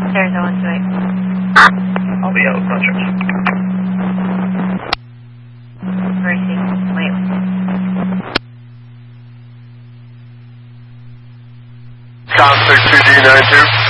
There's 128. I'll be out of contract. Mercy. Wait. Contact 2D92.